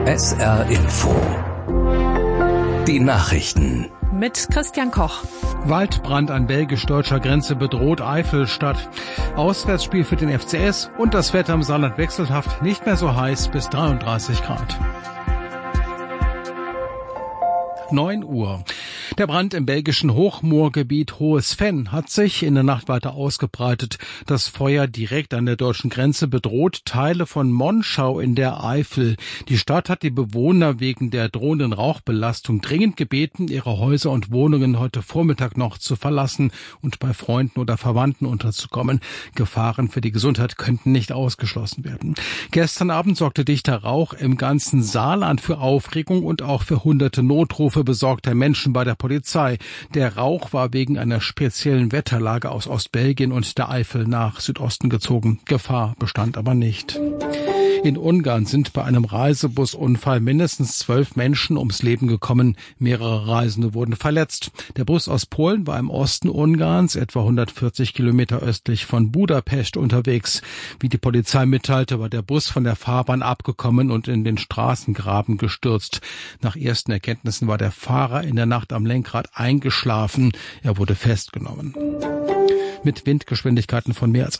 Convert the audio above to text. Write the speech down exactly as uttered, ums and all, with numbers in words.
S R Info. Die Nachrichten. Mit Christian Koch. Waldbrand an belgisch-deutscher Grenze bedroht Eifelstadt. Auswärtsspiel für den F C S und das Wetter im Saarland wechselhaft, nicht mehr so heiß bis dreiunddreißig Grad. neun Uhr. Der Brand im belgischen Hochmoorgebiet Hohes Venn hat sich in der Nacht weiter ausgebreitet. Das Feuer direkt an der deutschen Grenze bedroht Teile von Monschau in der Eifel. Die Stadt hat die Bewohner wegen der drohenden Rauchbelastung dringend gebeten, ihre Häuser und Wohnungen heute Vormittag noch zu verlassen und bei Freunden oder Verwandten unterzukommen. Gefahren für die Gesundheit könnten nicht ausgeschlossen werden. Gestern Abend sorgte dichter Rauch im ganzen Saarland für Aufregung und auch für hunderte Notrufe besorgter Menschen bei der Polizei. Der Rauch war wegen einer speziellen Wetterlage aus Ostbelgien und der Eifel nach Südosten gezogen. Gefahr bestand aber nicht. In Ungarn sind bei einem Reisebusunfall mindestens zwölf Menschen ums Leben gekommen. Mehrere Reisende wurden verletzt. Der Bus aus Polen war im Osten Ungarns, etwa hundertvierzig Kilometer östlich von Budapest unterwegs. Wie die Polizei mitteilte, war der Bus von der Fahrbahn abgekommen und in den Straßengraben gestürzt. Nach ersten Erkenntnissen war der Fahrer in der Nacht am Lenkrad eingeschlafen. Er wurde festgenommen. Mit Windgeschwindigkeiten von mehr als